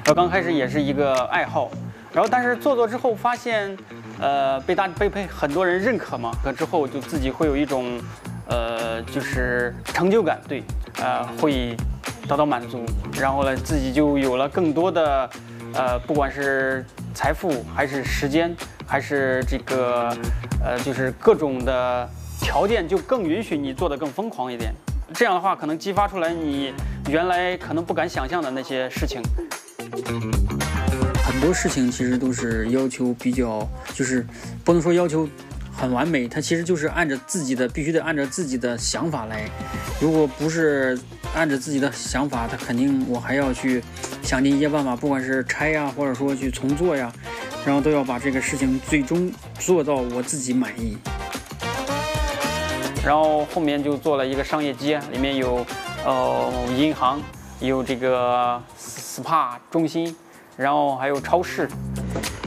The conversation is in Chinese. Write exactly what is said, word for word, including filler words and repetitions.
然后刚开始也是一个爱好，然后但是做做之后发现，呃，被大被被很多人认可嘛，可之后就自己会有一种，呃，就是成就感，对，呃，会得到满足，然后呢，自己就有了更多的，呃，不管是财富还是时间，还是这个，呃，就是各种的条件，就更允许你做得更疯狂一点。这样的话，可能激发出来你原来可能不敢想象的那些事情。 很多事情其实都是要求比较，就是不能说要求很完美，它其实就是按照自己的，必须得按照自己的想法来。如果不是按照自己的想法，它肯定我还要去想尽一切办法，不管是拆呀，或者说去重做呀，然后都要把这个事情最终做到我自己满意。 然后后面就做了一个商业街，里面有呃银行，有这个 S P A 中心，然后还有超市。